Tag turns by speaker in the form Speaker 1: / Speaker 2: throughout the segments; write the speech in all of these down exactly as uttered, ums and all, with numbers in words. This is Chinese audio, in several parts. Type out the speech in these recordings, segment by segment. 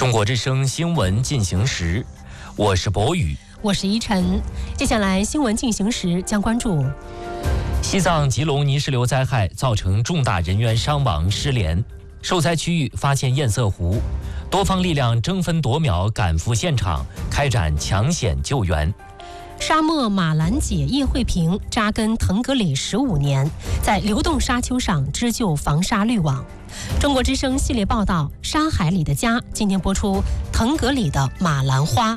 Speaker 1: 中国之声新闻进行时，我是博宇，
Speaker 2: 我是依晨。接下来新闻进行时将关注
Speaker 1: 西藏吉隆泥石流灾害造成重大人员伤亡失联，受灾区域发现堰塞湖，多方力量争分夺秒赶赴现场，开展抢险救援。
Speaker 2: 沙漠马兰姐叶慧萍扎根腾格里十五年，在流动沙丘上织就防沙滤网。中国之声系列报道《沙海里的家》今天播出腾格里的马兰花。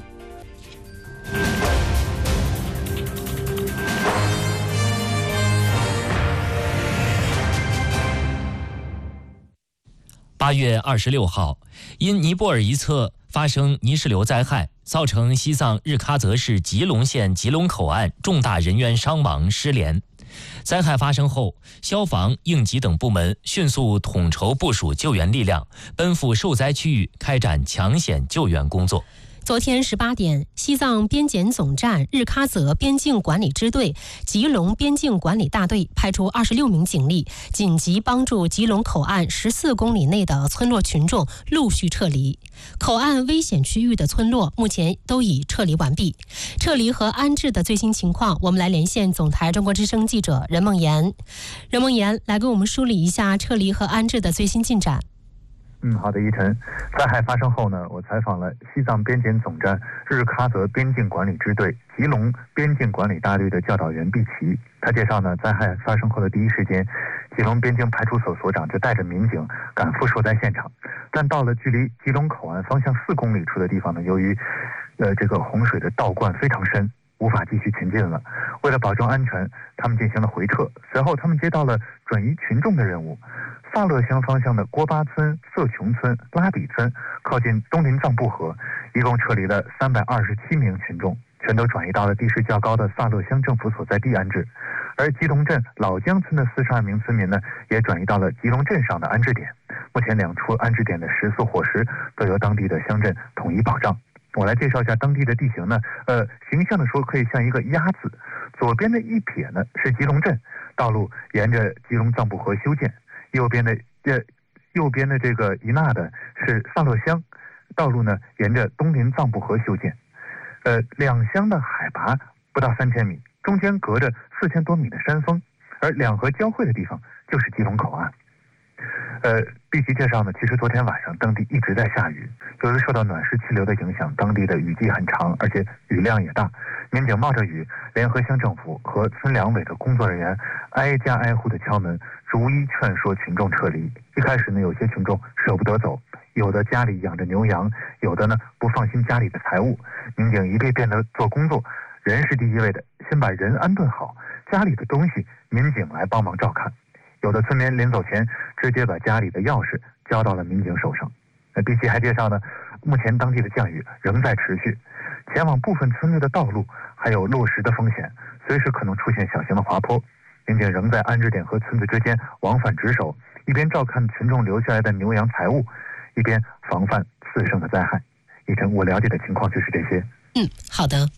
Speaker 1: 八月二十六号，因尼泊尔一侧发生泥石流灾害，造成西藏日喀则市吉隆县吉隆口岸重大人员伤亡失联。灾害发生后，消防、应急等部门迅速统筹部署救援力量，奔赴受灾区域开展抢险救援工作。
Speaker 2: 昨天十八点，西藏边检总站日喀则边境管理支队、吉隆边境管理大队派出二十六名警力，紧急帮助吉隆口岸十四公里内的村落群众陆续撤离。口岸危险区域的村落目前都已撤离完毕。撤离和安置的最新情况，我们来连线总台中国之声记者任梦妍。任梦妍来给我们梳理一下撤离和安置的最新进展。
Speaker 3: 嗯，好的，依晨。灾害发生后呢，我采访了西藏边检总站日喀则边境管理支队、吉隆边境管理大队的教导员毕奇。他介绍呢，灾害发生后的第一时间，吉隆边境派出所所长就带着民警赶赴受灾现场。但到了距离吉隆口岸方向四公里处的地方呢，由于呃这个洪水的倒灌非常深，无法继续前进了。为了保证安全，他们进行了回撤。随后，他们接到了转移群众的任务。萨勒乡方向的郭巴村、色琼村、拉比村靠近东林藏布河，一共撤离了三百二十七名群众，全都转移到了地势较高的萨勒乡政府所在地安置。而吉隆镇老江村的四十二名村民呢，也转移到了吉隆镇上的安置点。目前两处安置点的食宿伙食都由当地的乡镇统一保障。我来介绍一下当地的地形呢，呃，形象的说可以像一个鸭子，左边的一撇呢是吉隆镇，道路沿着吉隆藏布河修建；右边的呃，右边的这个一纳的是萨勒乡，道路呢沿着东林藏布河修建。呃，两乡的海拔不到三千米，中间隔着四千多米的山峰，而两河交汇的地方就是吉隆口岸。呃，毕奇介绍呢，其实昨天晚上当地一直在下雨，由于受到暖湿气流的影响，当地的雨季很长，而且雨量也大。民警冒着雨，联合乡政府和村两委的工作人员，挨家挨户的敲门，逐一劝说群众撤离。一开始呢，有些群众舍不得走，有的家里养着牛羊，有的呢不放心家里的财物。民警一遍遍的做工作，人是第一位的，先把人安顿好，家里的东西民警来帮忙照看。有的村民临走前直接把家里的钥匙交到了民警手上。那毕奇还介绍呢，目前当地的降雨仍在持续，前往部分村子的道路还有落石的风险，随时可能出现小型的滑坡。民警仍在安置点和村子之间往返值守，一边照看群众留下来的牛羊财物，一边防范次生的灾害。以晨，我了解的情况就是这些。
Speaker 2: 嗯，好的。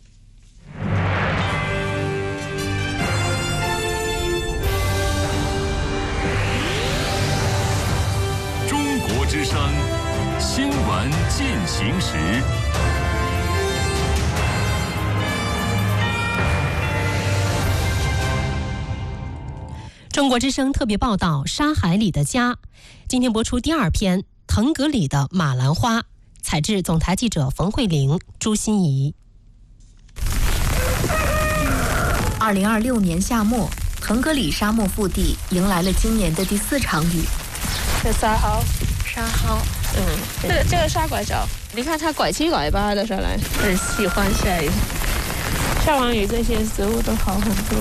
Speaker 4: 之声新闻进行时，
Speaker 2: 中国之声特别报道《沙海里的家》，今天播出第二篇《腾格里的马兰花》，采制总台记者冯慧玲、朱欣怡。
Speaker 5: 二零二六年夏末，腾格里沙漠腹地迎来了今年的第四场雨。
Speaker 6: 这沙蒿，
Speaker 5: 沙蒿，
Speaker 6: 嗯，这个这个沙拐角，你看它拐七拐八的下来，很喜欢下雨。下完雨，这些植物都好很多。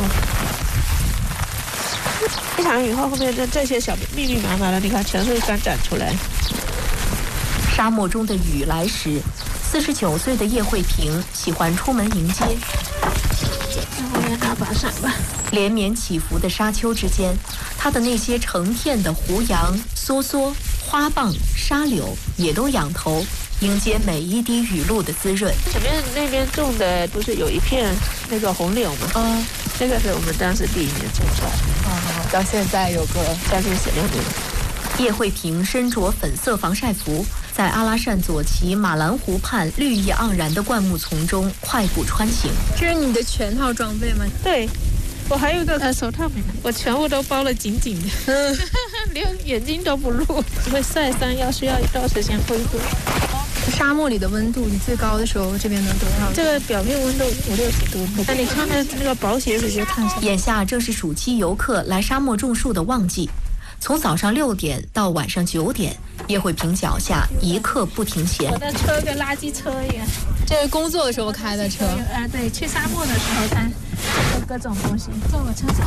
Speaker 6: 一场雨后，后面的这些小密密麻麻的，你看全会干长出来。
Speaker 5: 沙漠中的雨来时，四十九岁的叶慧萍喜欢出门迎接。
Speaker 6: 我也拿把伞吧。
Speaker 5: 连绵起伏的沙丘之间，它的那些成片的胡杨、梭梭、花蚌、沙柳也都仰头迎接每一滴雨露的滋润。
Speaker 6: 前面那边种的不是有一片那个红柳吗？嗯，这个是我们当时第一年种出来的。
Speaker 5: 哦，到现在有个
Speaker 6: 将近十六年。
Speaker 5: 叶慧萍身着粉色防晒服，在阿拉善左旗马兰湖畔绿意盎然的灌木丛中快步穿行。
Speaker 7: 这是你的全套装备吗？
Speaker 6: 对，我还有个呃手套没拿，我全部都包得紧紧的，嗯，连眼睛都不露。会晒伤，要需要一段时间恢复。
Speaker 7: 沙漠里的温度，你最高的时候这边能多少？
Speaker 6: 这个表面温度五六十度。那你穿的那个薄鞋子就烫伤。
Speaker 5: 眼下正是暑期游客来沙漠种树的旺季，从早上六点到晚上九点，叶慧萍脚下一刻不停歇。
Speaker 6: 我的车跟垃圾车一样。
Speaker 7: 这是工作的时候开的车
Speaker 6: 啊？对，去沙漠的时候它有各种东西。坐我车走。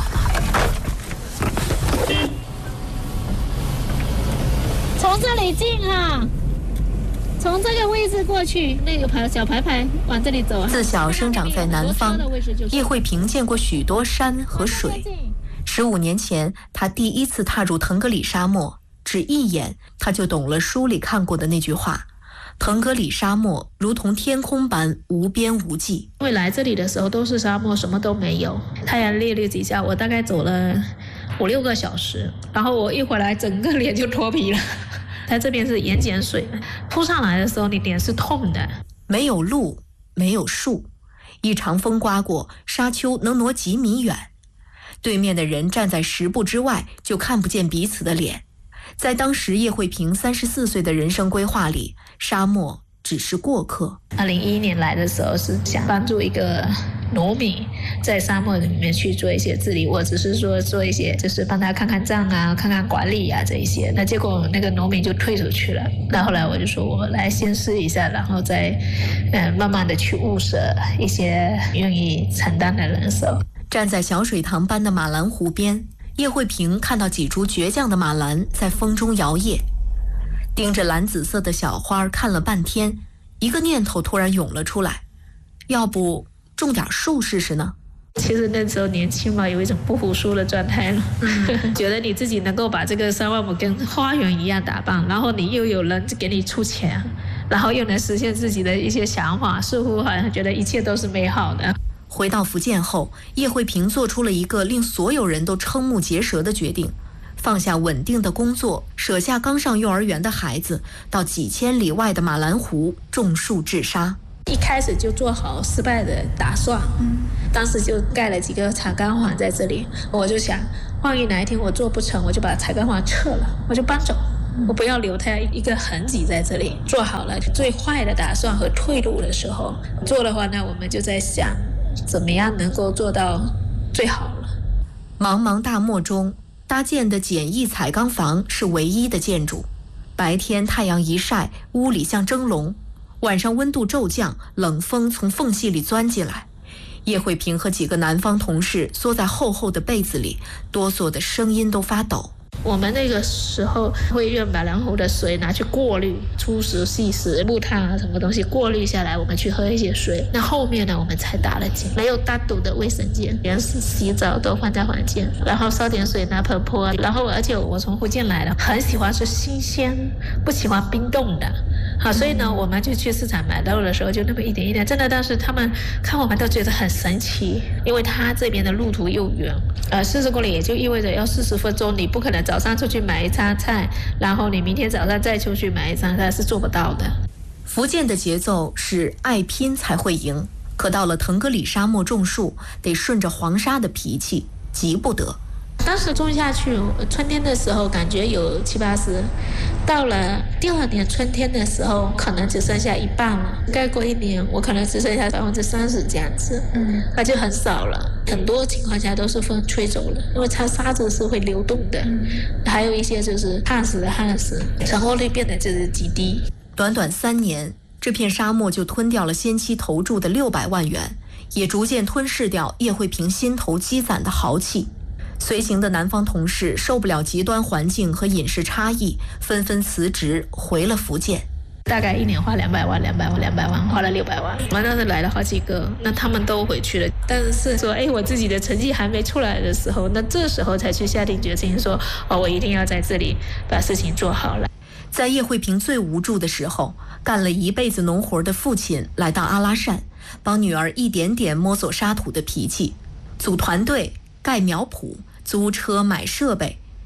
Speaker 6: 从这里进啊，从这个位置过去，那个牌小牌牌往这里走啊。
Speaker 5: 自小生长在南方，叶慧萍见过许多山和水。十五年前，她第一次踏入腾格里沙漠，只一眼，她就懂了书里看过的那句话：腾格里沙漠如同天空般无边无际。
Speaker 6: 因为来这里的时候都是沙漠，什么都没有，太阳烈烈几下，我大概走了五六个小时，然后我一回来，整个脸就脱皮了。它这边是盐碱水，扑上来的时候你脸是痛的。
Speaker 5: 没有路，没有树，一场风刮过，沙丘能挪几米远。对面的人站在十步之外，就看不见彼此的脸。在当时叶慧萍三十四岁的人生规划里，沙漠只是过客。
Speaker 6: 二零一一年来的时候是想帮助一个农民在沙漠里面去做一些治理，我只是说做一些就是帮他看看账啊，看看管理啊这一些。那结果那个农民就退出去了。那后来我就说我来先试一下，然后再呃慢慢的去物色一些愿意承担的人手。
Speaker 5: 站在小水塘般的马兰湖边，叶慧萍看到几株倔强的马兰在风中摇曳，盯着蓝紫色的小花看了半天，一个念头突然涌了出来，要不种点树试试呢？
Speaker 6: 其实那时候年轻嘛，有一种不服输的状态了，嗯、觉得你自己能够把这个三万亩跟花园一样打扮，然后你又有人给你出钱，然后又能实现自己的一些想法，似乎好像觉得一切都是美好的。
Speaker 5: 回到福建后，叶慧萍做出了一个令所有人都瞠目结舌的决定，放下稳定的工作，舍下刚上幼儿园的孩子，到几千里外的马兰湖种树治沙。
Speaker 6: 一开始就做好失败的打算，嗯，当时就盖了几个彩钢环在这里，我就想，万一哪一天我做不成，我就把彩钢环撤了，我就搬走，我不要留下一个痕迹在这里。做好了最坏的打算和退路的时候，做的话呢，我们就在想，怎么样能够做到最好了。
Speaker 5: 茫茫大漠中，搭建的简易彩钢房是唯一的建筑。白天太阳一晒，屋里像蒸笼。晚上温度骤降，冷风从缝隙里钻进来。叶慧萍和几个南方同事缩在厚厚的被子里，哆嗦的声音都发抖。
Speaker 6: 我们那个时候会用马兰湖的水拿去过滤粗石细石木炭啊什么东西，过滤下来我们去喝一些水。那后面呢我们才打了井，没有单独的卫生间，连洗澡都放在房间，然后烧点水拿盆泼。然后而且我从福建来的，很喜欢吃新鲜，不喜欢冰冻的。好，所以呢我们就去市场买到的时候就那么一点一点，真的当时他们看我们都觉得很神奇，因为他这边的路途又远，呃四十公里也就意味着要四十分钟，你不可能早上出去买一餐菜，然后你明天早上再出去买一餐菜，是做不到的。
Speaker 5: 福建的节奏是爱拼才会赢，可到了腾格里沙漠种树，得顺着黄沙的脾气，急不得。
Speaker 6: 当时种下去，春天的时候感觉有七八十，到了第二年春天的时候，可能只剩下一半了。再过一年，我可能只剩下百分之三十这样子，嗯，那就很少了。很多情况下都是风吹走了，因为它沙子是会流动的，嗯、还有一些就是旱死的旱死，成活率变得就是极低。
Speaker 5: 短短三年，这片沙漠就吞掉了先期投注的六百万元，也逐渐吞噬掉叶慧萍心头积攒的豪气。随行的南方同事受不了极端环境和饮食差异，纷纷辞职回了福建。
Speaker 6: 大概一年花两百万，两百万，两百万，花了六百万。我们当时来了好几个，那他们都回去了。但是说，哎，我自己的成绩还没出来的时候，那这时候才去下定决心说，哦，我一定要在这里把事情做好了。
Speaker 5: 在叶慧萍最无助的时候，干了一辈子农活的父亲来到阿拉善，帮女儿一点点摸索沙土的脾气，组团队、盖苗圃、租车买设备，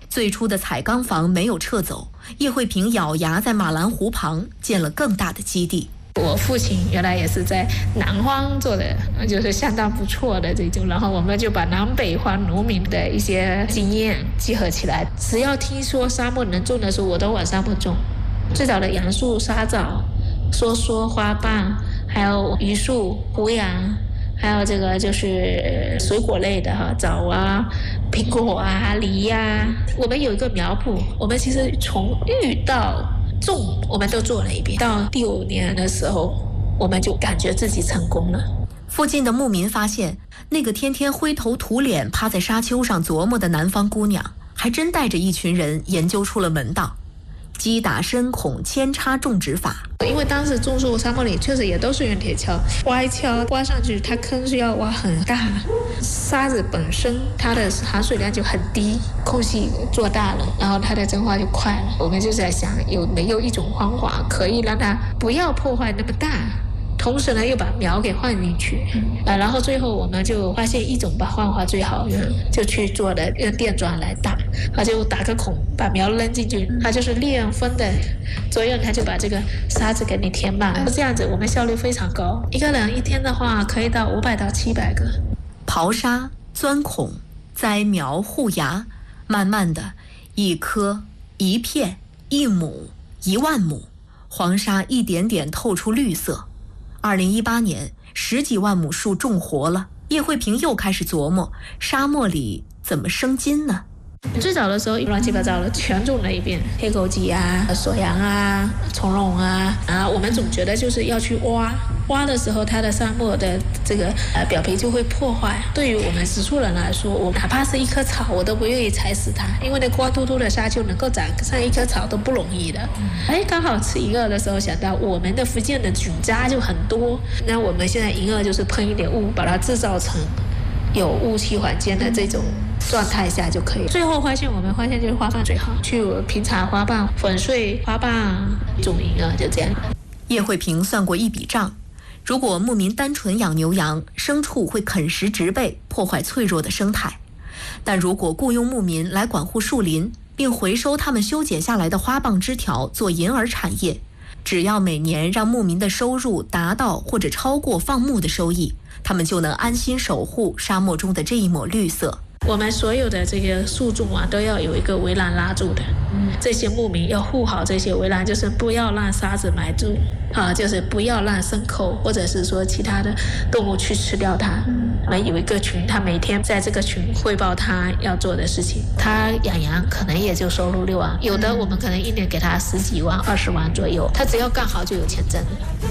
Speaker 5: 最初的彩钢房没有撤走，叶惠平咬牙在马兰湖旁建了更大的基地。
Speaker 6: 我父亲原来也是在南方做的，就是相当不错的这种，然后我们就把南北方农民的一些经验集合起来。只要听说沙漠能种的时候，我都往沙漠种。最早的杨树、沙枣、梭梭、花瓣，还有榆树、胡杨，还有这个就是水果类的哈，枣啊、苹果啊、梨呀、啊。我们有一个苗圃，我们其实从育到种我们都做了一遍。到第五年的时候，我们就感觉自己成功了。
Speaker 5: 附近的牧民发现，那个天天灰头土脸趴在沙丘上琢磨的南方姑娘，还真带着一群人研究出了门道。击打深孔扦插种植法，
Speaker 6: 因为当时种树沙漠里确实也都是用铁锹，挖一锹挖上去，它坑是要挖很大，沙子本身它的含水量就很低，空隙做大了，然后它的蒸发就快了。我们就在想，有没有一种方法可以让它不要破坏那么大，同时呢又把苗给换进去，啊，然后最后我们就发现一种把方法最好用，就去做的用电钻来打，它就打个孔，把苗扔进去，它就是利用风的作用，它就把这个沙子给你填满，这样子我们效率非常高，一个人一天的话可以到五百到七百个。
Speaker 5: 刨沙、钻孔、栽苗、护芽，慢慢的，一颗、一片、一亩、一万亩，黄沙一点点透出绿色。二零一八年，十几万亩树种活了。叶惠平又开始琢磨，沙漠里怎么生金呢？
Speaker 6: 最早的时候乱七八糟的全种了一遍，黑枸杞啊、锁阳啊、从容啊啊，我们总觉得就是要去挖，挖的时候它的沙漠的这个呃表皮就会破坏。对于我们植树人来说，我哪怕是一棵草，我都不愿意踩死它，因为那光秃秃的沙丘能够长上一棵草都不容易的。哎，刚好吃银耳的时候想到，我们的福建的菌渣就很多，那我们现在银耳就是喷一点雾，把它制造成有雾气环境的这种状态下就可以。最后发现，我们发现就是花瓣最好，去平查花瓣、粉碎花瓣、种银耳，就这样。
Speaker 5: 叶惠平算过一笔账，如果牧民单纯养牛羊，牲畜会啃食植被，破坏脆弱的生态；但如果雇佣牧民来管护树林，并回收他们修剪下来的花棒枝条做银耳产业，只要每年让牧民的收入达到或者超过放牧的收益，他们就能安心守护沙漠中的这一抹绿色。
Speaker 6: 我们所有的这个树种啊，都要有一个围栏拉住的。嗯，这些牧民要护好这些围栏，就是不要让沙子埋住啊，就是不要让牲口或者是说其他的动物去吃掉它。我们有一个群，他每天在这个群汇报他要做的事情。他养羊可能也就收入六万，有的我们可能一年给他十几万、二十万左右，他只要干好就有钱挣。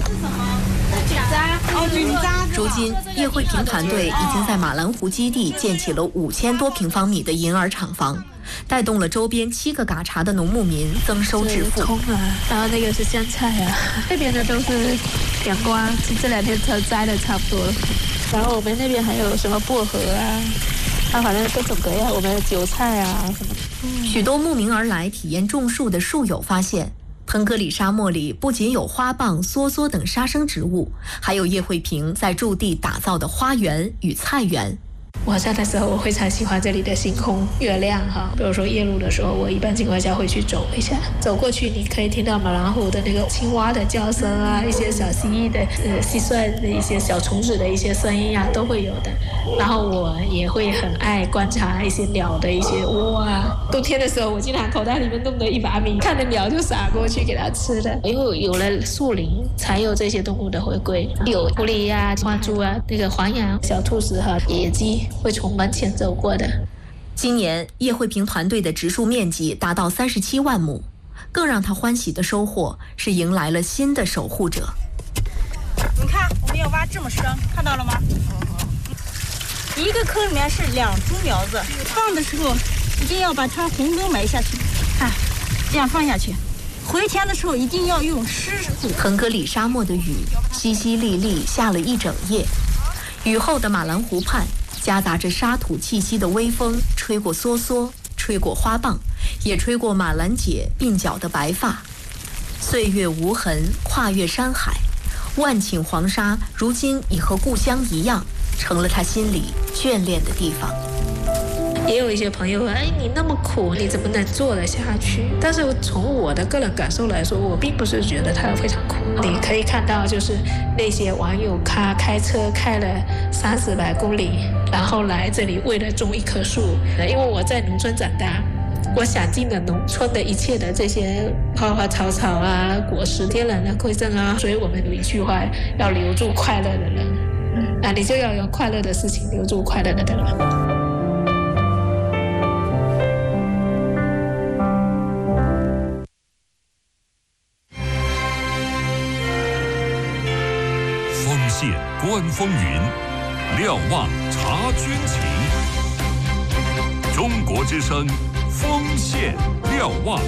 Speaker 5: 如今，叶惠平团队已经在马兰湖基地建起了五千多平方米的银耳厂房，带动了周边七个嘎查的农牧民增收致富。
Speaker 6: 葱啊，然后那个是香菜啊，这边的都是凉瓜，这两天才摘的差不多了。然后我们那边还有什么薄荷啊，啊，反正各种各样，我们的韭菜啊什么。
Speaker 5: 嗯、许多慕名而来体验种树的树友发现，腾格里沙漠里不仅有花蚌、梭梭等沙生植物，还有叶惠平在驻地打造的花园与菜园。
Speaker 6: 晚上的时候，我非常喜欢这里的星空、月亮哈。比如说夜路的时候，我一般情况下会去走一下，走过去你可以听到马兰湖的那个青蛙的叫声啊，一些小蜥蜴的、呃蟋蟀的一些小虫子的一些声音啊，都会有的。然后我也会很爱观察一些鸟的一些窝啊。冬天的时候，我经常口袋里面弄了一把米，看着鸟就撒过去给它吃的。因为有了树林，才有这些动物的回归，有狐狸啊、花猪啊、那个黄羊、小兔子和野鸡。会从门前走过的。
Speaker 5: 今年叶惠平团队的植树面积达到三十七万亩，更让他欢喜的收获是迎来了新的守护者。
Speaker 8: 你看，我们要挖这么深，看到了吗？一个坑里面是两株苗子，放的时候一定要把它红根埋下去，看，这样放下去。回填的时候一定要用湿土。
Speaker 5: 腾格里沙漠的雨淅淅沥沥下了一整夜。雨后的马兰湖畔，夹杂着沙土气息的微风吹过梭梭，吹过花蚌，也吹过马兰姐鬓角的白发。岁月无痕，跨越山海，万顷黄沙如今已和故乡一样，成了他心里眷恋的地方。
Speaker 6: 也有一些朋友说，哎，你那么苦，你怎么能做得下去？但是从我的个人感受来说，我并不是觉得它非常苦。你可以看到，就是那些网友他开车开了三四百公里，然后来这里为了种一棵树。因为我在农村长大，我享尽了农村的一切的这些花花草草啊、果实、天然的馈赠啊。所以我们有一句话，要留住快乐的人。那你就要有快乐的事情，留住快乐的人。
Speaker 4: 锋线观风云，瞭望察军情。中国之声，锋线瞭望。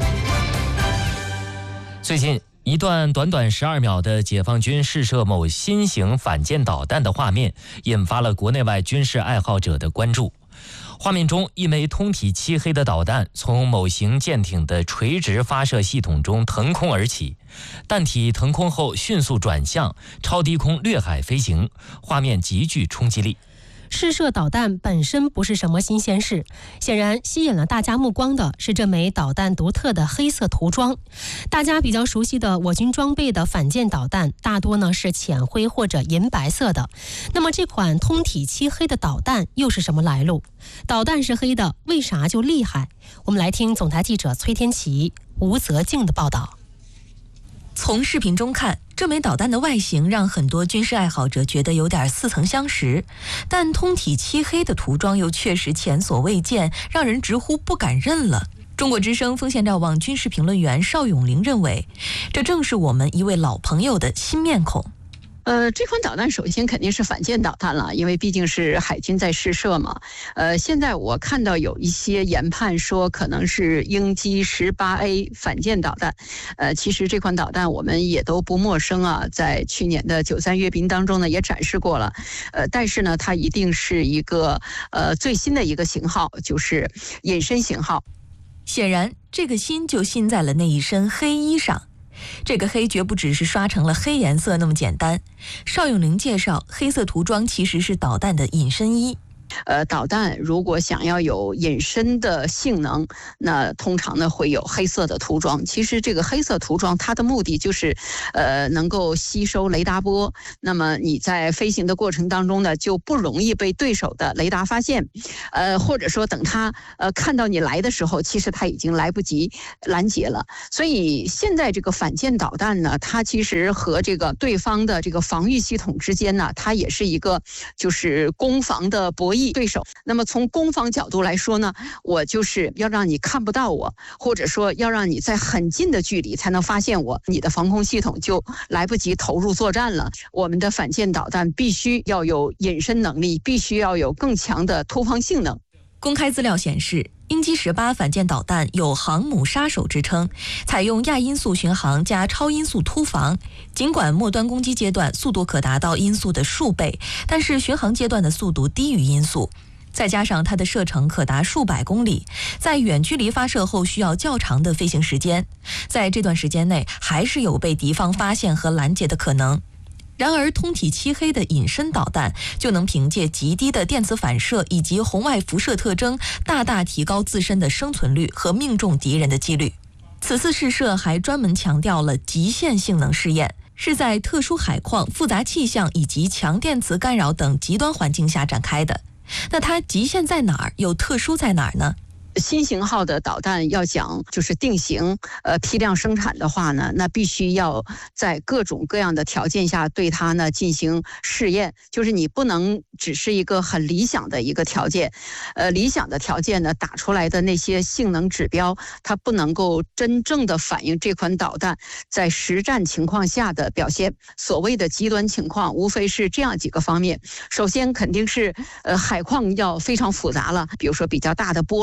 Speaker 1: 最近一段短短十二秒的解放军试射某新型反舰导弹的画面，引发了国内外军事爱好者的关注。画面中，一枚通体漆黑的导弹从某型舰艇的垂直发射系统中腾空而起，弹体腾空后迅速转向，超低空掠海飞行，画面极具冲击力。
Speaker 2: 试射导弹本身不是什么新鲜事，显然吸引了大家目光的是这枚导弹独特的黑色涂装。大家比较熟悉的我军装备的反舰导弹大多呢是浅灰或者银白色的，那么这款通体漆黑的导弹又是什么来路？导弹是黑的，为啥就厉害？我们来听总台记者崔天琪、吴泽静的报道。
Speaker 9: 从视频中看，这枚导弹的外形让很多军事爱好者觉得有点似曾相识，但通体漆黑的涂装又确实前所未见，让人直呼不敢认了。中国之声锋线瞭望军事评论员邵永林认为，这正是我们一位老朋友的新面孔。
Speaker 10: 呃，这款导弹首先肯定是反舰导弹了，因为毕竟是海军在试射嘛。呃，现在我看到有一些研判说可能是鹰击 十八 A 反舰导弹。呃，其实这款导弹我们也都不陌生啊，在去年的九三阅兵当中呢也展示过了。呃，但是呢，它一定是一个呃最新的一个型号，就是隐身型号。
Speaker 9: 显然，这个新就新在了那一身黑衣上。这个黑绝不只是刷成了黑颜色那么简单。邵永林介绍，黑色涂装其实是导弹的隐身衣。
Speaker 10: 呃，导弹如果想要有隐身的性能，那通常呢会有黑色的涂装。其实这个黑色涂装它的目的就是，呃，能够吸收雷达波。那么你在飞行的过程当中呢，就不容易被对手的雷达发现，呃，或者说等他呃看到你来的时候，其实他已经来不及拦截了。所以现在这个反舰导弹呢，它其实和这个对方的这个防御系统之间呢，它也是一个就是攻防的博弈。对手，那么从攻防角度来说呢，我就是要让你看不到我，或者说要让你在很近的距离才能发现我，你的防空系统就来不及投入作战了。我们的反舰导弹必须要有隐身能力，必须要有更强的突防性能。
Speaker 9: 公开资料显示，鹰击十八反舰导弹有航母杀手之称，采用亚音速巡航加超音速突防。尽管末端攻击阶段速度可达到音速的数倍，但是巡航阶段的速度低于音速。再加上它的射程可达数百公里，在远距离发射后需要较长的飞行时间，在这段时间内还是有被敌方发现和拦截的可能。然而，通体漆黑的隐身导弹就能凭借极低的电磁反射以及红外辐射特征，大大提高自身的生存率和命中敌人的几率。此次试射还专门强调了极限性能试验，是在特殊海况、复杂气象以及强电磁干扰等极端环境下展开的。那它极限在哪儿，又特殊在哪儿呢？
Speaker 10: 新型号的导弹要讲就是定型，呃，批量生产的话呢，那必须要在各种各样的条件下对它呢进行试验，就是你不能只是一个很理想的一个条件，呃，理想的条件呢打出来的那些性能指标，它不能够真正的反映这款导弹在实战情况下的表现。所谓的极端情况，无非是这样几个方面：首先肯定是呃海况要非常复杂了，比如说比较大的波浪啊。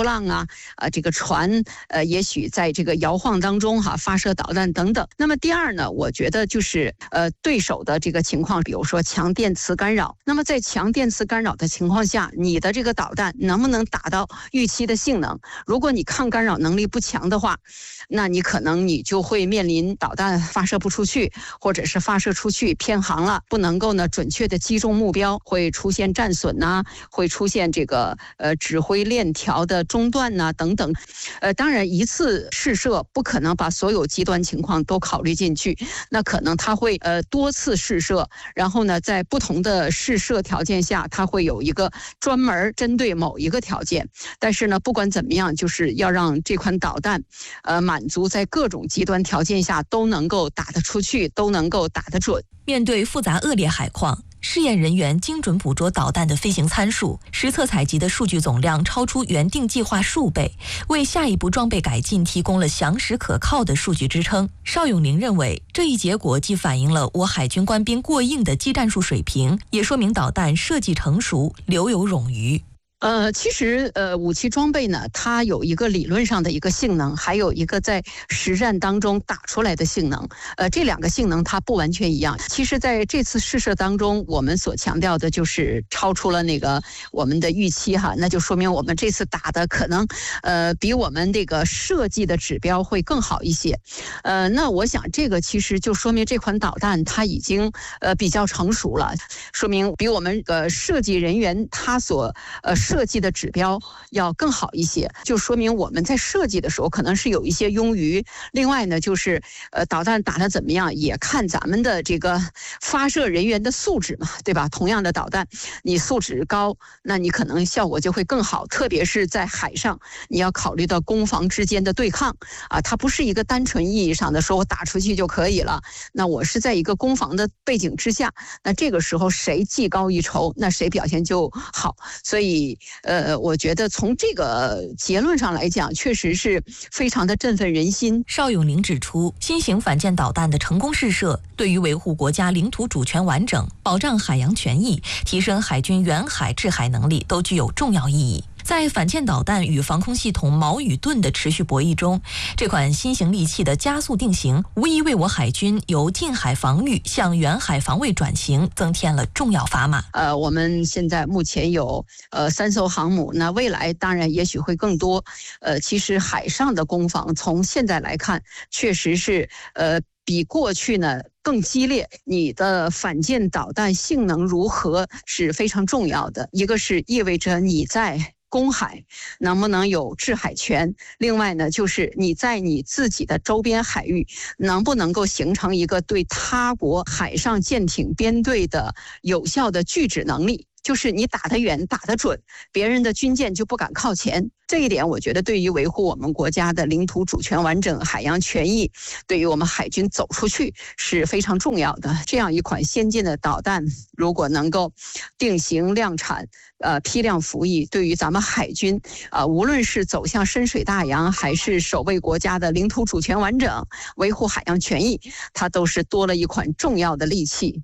Speaker 10: 啊，呃，这个船呃，也许在这个摇晃当中哈、啊、发射导弹等等。那么第二呢，我觉得就是呃对手的这个情况，比如说强电磁干扰。那么在强电磁干扰的情况下，你的这个导弹能不能达到预期的性能？如果你抗干扰能力不强的话，那你可能你就会面临导弹发射不出去，或者是发射出去偏航了，不能够呢准确的击中目标，会出现战损呐、啊，会出现这个呃指挥链条的中断呐、啊、等等。呃，当然一次试射不可能把所有极端情况都考虑进去，那可能它会呃多次试射，然后呢在不同的试射条件下，它会有一个专门针对某一个条件。但是呢，不管怎么样，就是要让这款导弹呃满足在各种极端条件下都能够打得出去，都能够打得准。
Speaker 9: 面对复杂恶劣海况，试验人员精准捕捉导弹的飞行参数，实测采集的数据总量超出原定计划数倍，为下一步装备改进提供了详实可靠的数据支撑。邵永龄认为，这一结果既反映了我海军官兵过硬的技战术水平，也说明导弹设计成熟，留有冗余。
Speaker 10: 呃，其实呃，武器装备呢，它有一个理论上的一个性能，还有一个在实战当中打出来的性能。呃，这两个性能它不完全一样。其实在这次试射当中，我们所强调的就是超出了那个我们的预期哈，那就说明我们这次打的可能呃比我们这个设计的指标会更好一些。呃，那我想这个其实就说明这款导弹它已经呃比较成熟了，说明比我们呃设计人员他所呃。设计的指标要更好一些，就说明我们在设计的时候可能是有一些庸余。另外呢，就是呃导弹打得怎么样，也看咱们的这个发射人员的素质嘛，对吧？同样的导弹，你素质高，那你可能效果就会更好。特别是在海上，你要考虑到攻防之间的对抗啊，它不是一个单纯意义上的说我打出去就可以了。那我是在一个攻防的背景之下，那这个时候谁技高一筹，那谁表现就好。所以呃，我觉得从这个结论上来讲，确实是非常的振奋人心。
Speaker 9: 邵永龄指出，新型反舰导弹的成功试射，对于维护国家领土主权完整、保障海洋权益、提升海军远海制海能力都具有重要意义。在反舰导弹与防空系统矛与盾的持续博弈中，这款新型利器的加速定型，无疑为我海军由近海防御向远海防卫转型增添了重要砝码。
Speaker 10: 呃，我们现在目前有呃三艘航母，那未来当然也许会更多。呃，其实海上的攻防从现在来看，确实是呃比过去呢更激烈。你的反舰导弹性能如何是非常重要的，一个是意味着你在公海能不能有制海权，另外呢就是你在你自己的周边海域能不能够形成一个对他国海上舰艇编队的有效的拒止能力，就是你打得远打得准，别人的军舰就不敢靠前。这一点我觉得对于维护我们国家的领土主权完整、海洋权益，对于我们海军走出去是非常重要的。这样一款先进的导弹如果能够定型量产，呃批量服役，对于咱们海军啊、呃，无论是走向深水大洋，还是守卫国家的领土主权完整、维护海洋权益，它都是多了一款重要的利器。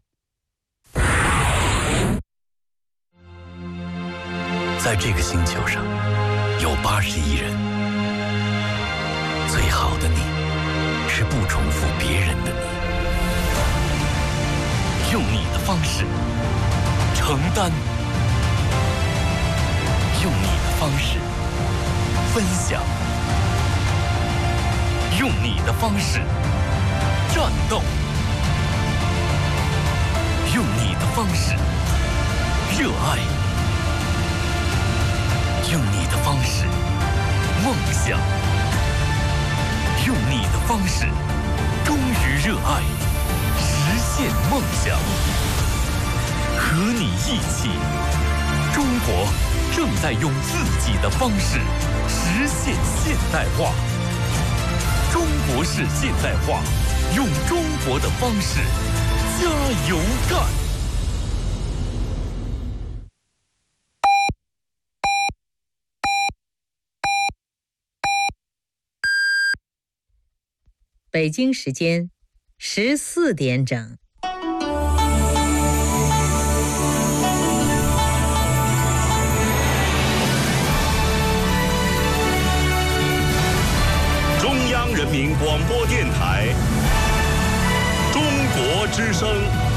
Speaker 11: 在这个星球上有八十亿人，最好的你是不重复别人的你，用你的方式承担，用你的方式分享，用你的方式战斗，用你的方式热爱，用你的方式梦想，用你的方式忠于热爱，实现梦想。和你一起，中国正在用自己的方式实现现代化。中国式现代化，用中国的方式加油干。
Speaker 12: 北京时间十四点整。
Speaker 13: 播电台中国之声。